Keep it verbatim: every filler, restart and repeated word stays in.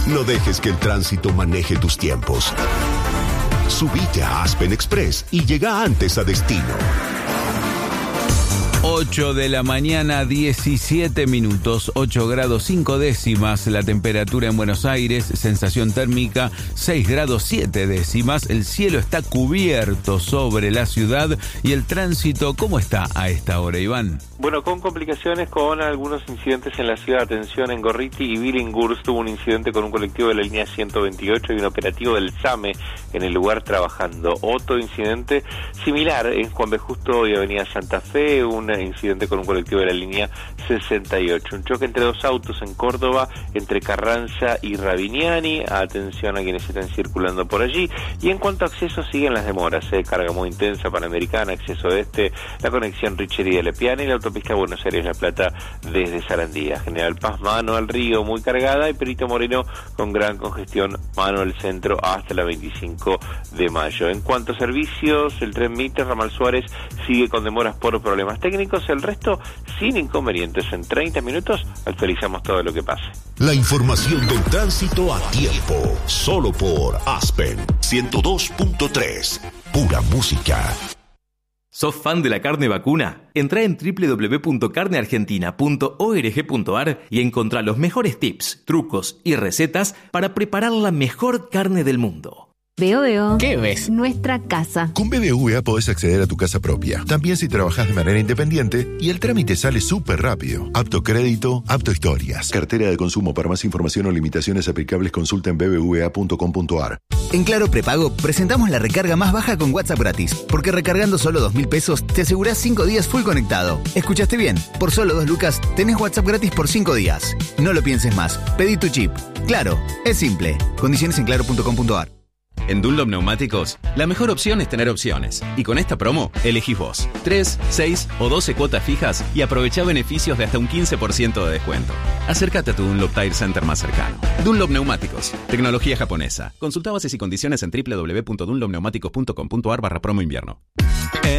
No dejes que el tránsito maneje tus tiempos. Subite a Aspen Express y llega antes a destino. ocho de la mañana, diecisiete minutos, ocho grados cinco décimas la temperatura en Buenos Aires, sensación térmica seis grados siete décimas, el cielo está cubierto sobre la ciudad y el tránsito, ¿cómo está a esta hora, Iván? Bueno, con complicaciones, con algunos incidentes en la ciudad. Atención, en Gorriti y Billinghurst tuvo un incidente con un colectivo de la línea ciento veintiocho y un operativo del SAME en el lugar trabajando. Otro incidente similar en Juan B. Justo y Avenida Santa Fe, un incidente con un colectivo de la línea sesenta y ocho. Un choque entre dos autos en Córdoba, entre Carranza y Rabiniani. Atención a quienes están circulando por allí. Y en cuanto a acceso, siguen las demoras. ¿eh? Carga muy intensa, Panamericana, acceso este, la conexión Richería de Lepiana y la autopista Buenos Aires-La Plata desde Sarandía. General Paz, mano al río, muy cargada, y Perito Moreno con gran congestión, mano al centro hasta la veinticinco de mayo. En cuanto a servicios, el tren Mitre, Ramal Suárez, sigue con demoras por problemas técnicos, el resto sin inconvenientes. En treinta minutos actualizamos todo lo que pase. La información del tránsito a tiempo, solo por Aspen ciento dos punto tres, pura música. ¿Sos fan de la carne vacuna? Entrá en doble u doble u doble u punto carne argentina punto org punto ar y encontrá los mejores tips, trucos y recetas para preparar la mejor carne del mundo. Veo, veo. ¿Qué ves? Nuestra casa. Con B B V A podés acceder a tu casa propia, también si trabajás de manera independiente, y el trámite sale súper rápido. Apto crédito, apto historias. Cartera de consumo. Para más información o limitaciones aplicables, consulta en b b v a punto com punto ar. En Claro Prepago presentamos la recarga más baja con WhatsApp gratis, porque recargando solo dos mil pesos te asegurás cinco días full conectado. ¿Escuchaste bien? Por solo dos lucas tenés WhatsApp gratis por cinco días. No lo pienses más. Pedí tu chip. Claro, es simple. Condiciones en claro punto com punto ar. En Dunlop Neumáticos, la mejor opción es tener opciones. Y con esta promo, elegís vos. tres, seis o doce cuotas fijas y aprovechá beneficios de hasta un quince por ciento de descuento. Acércate a tu Dunlop Tire Center más cercano. Dunlop Neumáticos, tecnología japonesa. Consulta bases y condiciones en doble u doble u doble u punto dunlop neumáticos punto com punto ar barra promo invierno.